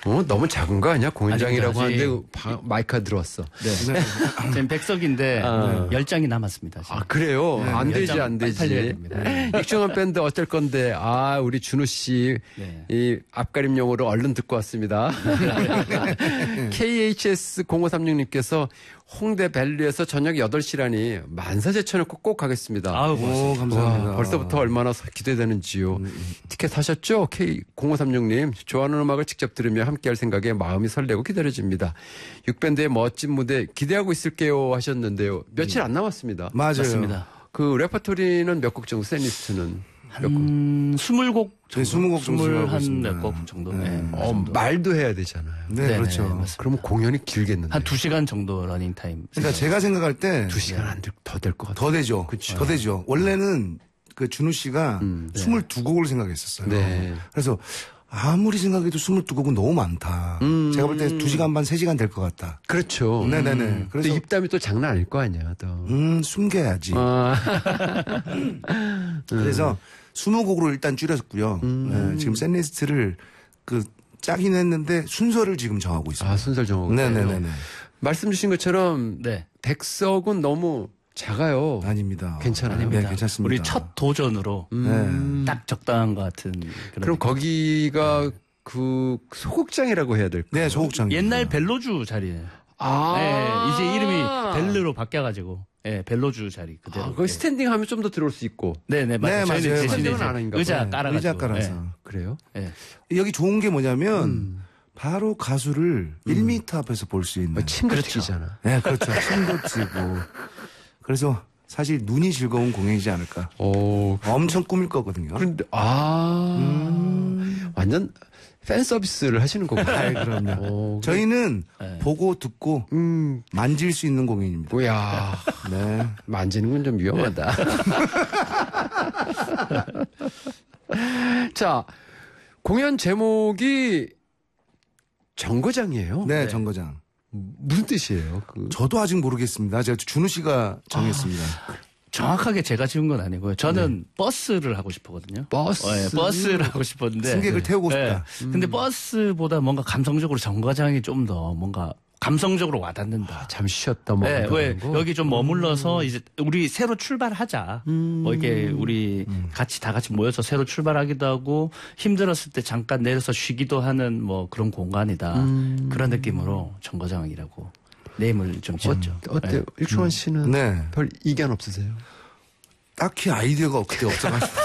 너무 작은 거 아니야? 공연장이라고 아직. 하는데 마이크가 들어왔어. 네. 지금 100석인데 10장이 남았습니다. 지금. 아, 그래요? 네, 안 되지, 10장 안 빨리 팔려야 되지. 됩니다. 육중한 밴드 어쩔 건데, 우리 준우 씨, 네. 이 앞가림용으로 얼른 듣고 왔습니다. KHS0536님께서 홍대 벨류에서 저녁 8시라니 만사제천을 꼭 가겠습니다. 아우, 고맙습니다. 감사합니다. 와, 벌써부터 얼마나 기대되는지요. 티켓 사셨죠? K0536님. 좋아하는 음악을 직접 들으며 함께할 생각에 마음이 설레고 기다려집니다. 6밴드의 멋진 무대 기대하고 있을게요 하셨는데요. 며칠 안 남았습니다. 맞아요. 맞습니다. 그 레퍼토리는 몇 곡 정도? 셋리스트는? 몇 곡? 20곡 네, 20곡 정도 생각하고 있습니다. 21곡 정도. 네. 네. 말도 해야 되잖아요. 네, 네네, 그렇죠. 맞습니다. 그러면 공연이 길겠는데. 한 2시간 정도 러닝타임. 그러니까 제가 생각할 때 2시간 더 될 것 같아요. 더 되죠. 그쵸. 더 되죠. 원래는 그 준우 씨가 22곡을 생각했었어요. 네. 그래서 아무리 생각해도 22곡은 너무 많다. 제가 볼 때 2시간 반, 3시간 될 것 같다. 그렇죠. 네네네. 근데 그래서 입담이 또 장난 아닐 거 아니야, 또. 숨겨야지. 아. 그래서 20곡으로 일단 줄였고요. 네, 지금 셋리스트를 짜긴 했는데 순서를 지금 정하고 있습니다. 순서를 정하고. 네네네네. 말씀 주신 것처럼 네. 100석은 너무 작아요. 아닙니다. 괜찮아요. 네, 괜찮습니다. 우리 첫 도전으로 딱 적당한 것 같은 그럼 거기가 그 소극장이라고 해야 될까요? 네, 소극장. 옛날 벨로주 자리예요. 네, 이제 이름이 벨르로 바뀌어가지고, 벨로주 자리 그대로. 거기 스탠딩 하면 좀 더 들어올 수 있고. 네네, 맞아요. 네, 저희는 맞아요. 대신에 스탠딩은 이제 안 하는가 의자 봐요. 깔아가지고. 의자 깔아서. 그래요? 네. 여기 좋은 게 뭐냐면 바로 가수를 1m 앞에서 볼 수 있는. 침도 그렇죠. 튀잖아. 네, 그렇죠. 침도 튀고. 그래서 사실 눈이 즐거운 공연이지 않을까. 오. 엄청 꾸밀 거거든요. 그런데, 완전 팬 서비스를 하시는 거구나. 그럼요. 저희는 보고 듣고 만질 수 있는 공연입니다. 뭐야. 네. 만지는 건 좀 위험하다. 자, 공연 제목이 정거장이에요. 네, 정거장. 무슨 뜻이에요? 저도 아직 모르겠습니다. 제가 준우 씨가 정했습니다. 정확하게 제가 지은 건 아니고요. 저는 버스를 하고 싶었거든요. 버스? 버스를 하고 싶었는데. 승객을 태우고 싶다. 근데 버스보다 뭔가 감성적으로 정거장이 좀 더 뭔가 감성적으로 와닿는다. 잠시 쉬었다 뭐. 네, 왜 여기 좀 머물러서 이제 우리 새로 출발하자. 뭐 이렇게 우리 같이 다 같이 모여서 새로 출발하기도 하고 힘들었을 때 잠깐 내려서 쉬기도 하는 뭐 그런 공간이다. 그런 느낌으로 정거장이라고 네임을 좀 지었죠. 어때요? 네. 육충환 씨는 네. 별 이견 없으세요? 딱히 아이디어가 그때 없어가지고.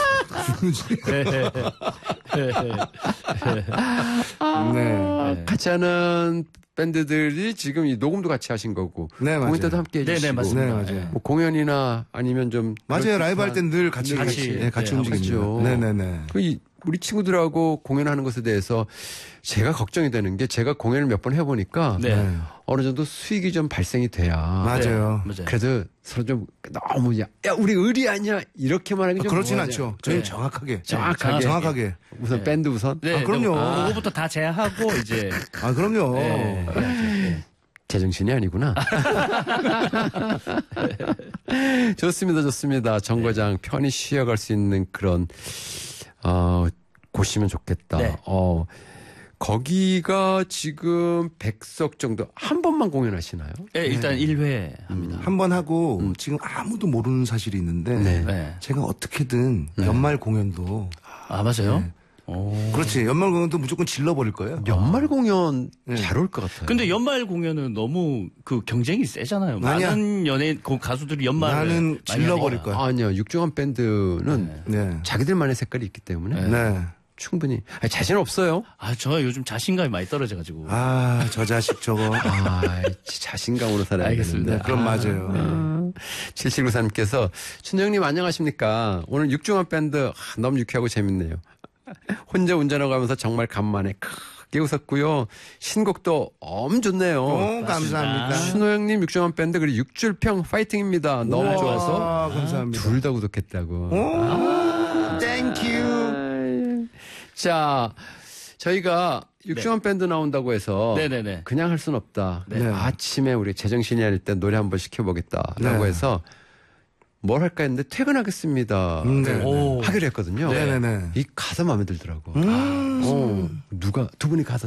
네. 같이 하는 밴드들이 지금 이 녹음도 같이 하신 거고. 네, 맞아요. 공연 때도 함께 해주시고. 네네, 맞습니다. 네, 맞아요. 뭐 공연이나 아니면 좀. 맞아요. 라이브 할 땐 늘 같이 같이, 같이 네, 움직이죠. 하죠. 네네네. 우리 친구들하고 공연하는 것에 대해서 제가 걱정이 되는 게 제가 공연을 몇 번 해보니까 네. 어느 정도 수익이 좀 발생이 돼야. 맞아요. 맞아요. 그래도 서로 좀 너무 야 우리 의리 아니야 이렇게만 하기 좀 그렇진 뭐하지? 않죠. 저희는 네. 정확하게. 정확하게. 정확하게. 우선 밴드 우선. 네, 그럼요. 그거부터 다 제하고 이제 아, 그럼요. 네. 제정신이 아니구나. 좋습니다, 좋습니다. 정거장 편히 쉬어갈 수 있는 그런 곳이면 좋겠다. 네. 거기가 지금 100석 정도 한 번만 공연하시나요? 네, 일단 1회 합니다. 한 번 하고 지금 아무도 모르는 사실이 있는데 네. 네. 제가 어떻게든 연말 공연도 아, 맞아요? 오. 그렇지. 연말 공연도 무조건 질러버릴 거예요. 연말 공연 잘 올 것 같아요. 근데 연말 공연은 너무 그 경쟁이 세잖아요. 아니야. 많은 연예인 가수들이 연말을 나는 많이 질러버릴 하니까. 거야. 아니요, 육중한 밴드는 네. 자기들만의 색깔이 있기 때문에 네. 충분히 자신 없어요. 저 요즘 자신감이 많이 떨어져가지고. 아, 저 자식 저거. 자신감으로 살아야 알겠습니다. 되는데. 그럼 맞아요. 7794님께서 춘영님 안녕하십니까. 오늘 육중한 밴드 너무 유쾌하고 재밌네요. 혼자 운전하고 가면서 정말 간만에 크게 웃었고요. 신곡도 엄 좋네요. 오, 감사합니다. 신호 형님 육중한 밴드 그리고 육줄평 파이팅입니다. 너무 좋아서 아, 감사합니다. 둘 다 구독했다고. 오, 땡큐. 자, 저희가 육중한 밴드 나온다고 해서 네네네. 그냥 할 수는 없다. 네. 아침에 우리 제정신이 아닐 때 노래 한번 시켜보겠다라고 네. 해서 뭘 할까 했는데 퇴근하겠습니다. 네. 오. 하기로 했거든요. 네네네. 이 가사 마음에 들더라고. 두 분이 가사